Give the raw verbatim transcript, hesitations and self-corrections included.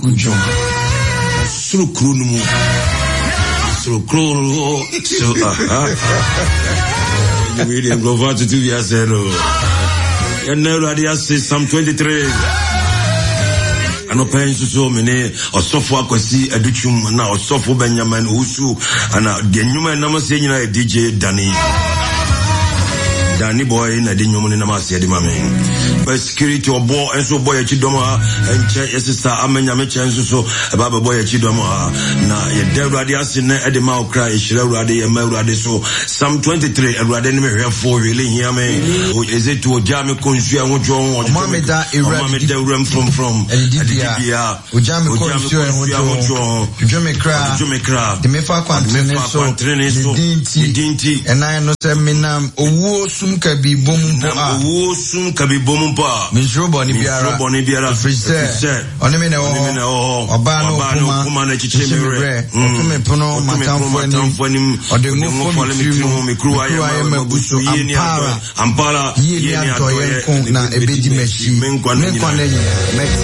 Ujo. Suru krunumu. Suru krunu. So aha. You really go for to do yourself. You know that you say Psalm twenty-three. Ano pen so many osofo akwasi aduchum na osofo Benjamin Usu ana de nyuma na mase nyina D J Danny Danny boy na de nyuma na mase de mame but security obo enso boy e chidoma enche yesisa amanya me chenso so baba boy e chidoma na ye de urade ase na e de ma okra e hira urade ye ma urade so Psalm twenty-three urade ni me hwefo really hear me o ezetu oja me konsu e hojo o mama da urade de uram from from Edibia ojame konsu e hojo jome kra jome kra de me fa kwantene so dinti dinti enan no se menam owo sum ka bi bom po a owo sum ka bi bom po a me jobo ni biara boni biara freezer oni me na o oba no kuma na chiche me re to me pono matamfo ani ode ngofo mi kruwa ye mabusu ampara ampara ye ni atoye na ebeji meshi me nkwane